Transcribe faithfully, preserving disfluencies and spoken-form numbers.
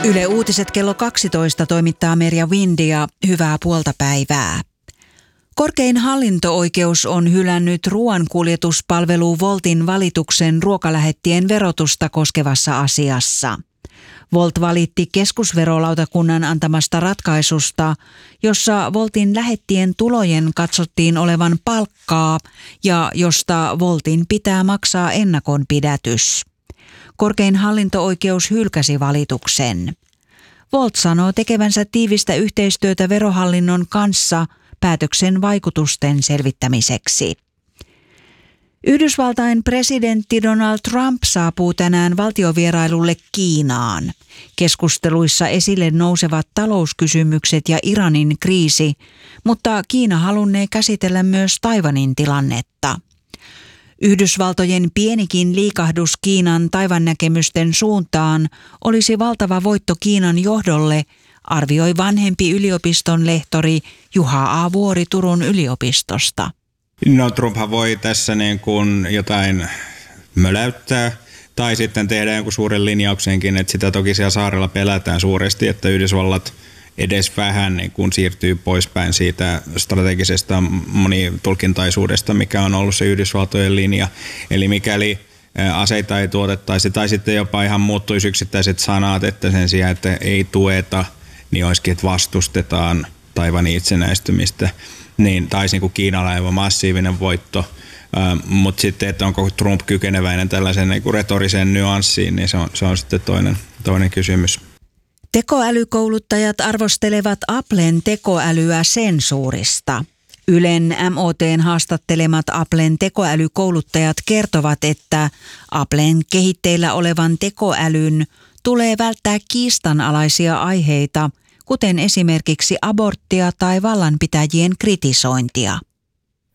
Yle Uutiset kello kaksitoista toimittaa Merja Windia. Hyvää puolta päivää. Korkein hallinto-oikeus on hylännyt ruoankuljetuspalvelu Woltin valituksen ruokalähettien verotusta koskevassa asiassa. Wolt valitti keskusverolautakunnan antamasta ratkaisusta, jossa Woltin lähettien tulojen katsottiin olevan palkkaa ja josta Woltin pitää maksaa ennakonpidätys. Korkein hallinto-oikeus hylkäsi valituksen. Wolt sanoo tekevänsä tiivistä yhteistyötä verohallinnon kanssa päätöksen vaikutusten selvittämiseksi. Yhdysvaltain presidentti Donald Trump saapuu tänään valtiovierailulle Kiinaan. Keskusteluissa esille nousevat talouskysymykset ja Iranin kriisi, mutta Kiina halunnee käsitellä myös Taiwanin tilannetta. Yhdysvaltojen pienikin liikahdus Kiinan Taiwan-näkemysten suuntaan olisi valtava voitto Kiinan johdolle, arvioi vanhempi yliopiston lehtori Juha A. Vuori Turun yliopistosta. No Trumphan voi tässä niin kuin jotain möläyttää tai sitten tehdä jonkun suuren linjauksenkin, että sitä toki siellä saarella pelätään suuresti, että Yhdysvallat edes vähän niin kuin siirtyy poispäin siitä strategisesta monitulkintaisuudesta, mikä on ollut se Yhdysvaltojen linja. Eli mikäli aseita ei tuotettaisi tai sitten jopa ihan muuttuisi yksittäiset sanat, että sen sijaan, että ei tueta, niin olisikin, että vastustetaan Taiwanin itsenäistymistä, niin taisi niin kuin Kiinalla aivan massiivinen voitto. Uh, mutta sitten, että onko Trump kykeneväinen tällaisen niin kuin retoriseen nyanssiin, niin se on, se on sitten toinen, toinen kysymys. Tekoälykouluttajat arvostelevat Applen tekoälyä sensuurista. Ylen M O T:n haastattelemat Applen tekoälykouluttajat kertovat, että Applen kehitteillä olevan tekoälyn tulee välttää kiistanalaisia aiheita, kuten esimerkiksi aborttia tai vallanpitäjien kritisointia.